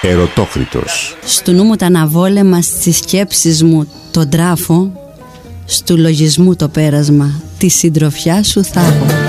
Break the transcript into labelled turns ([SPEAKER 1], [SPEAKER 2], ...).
[SPEAKER 1] Ερωτόκριτος.
[SPEAKER 2] Στου νου μου τα αναβόλεμα, στις σκέψεις μου τον τράφο, στου λογισμού το πέρασμα, τη συντροφιά σου θα έχω.